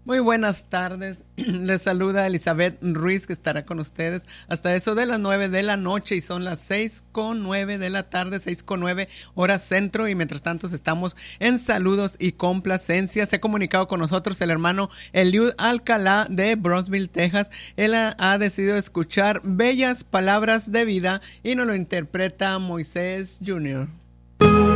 Muy buenas tardes, les saluda Elizabeth Ruiz, que estará con ustedes hasta eso de las 9 de la noche, y son las 6:09 de la tarde, 6:09 hora centro, y mientras tanto estamos en saludos y complacencias. Se ha comunicado con nosotros el hermano Eliud Alcalá de Brownsville, Texas. Él ha decidido escuchar bellas palabras de vida y nos lo interpreta Moisés Jr.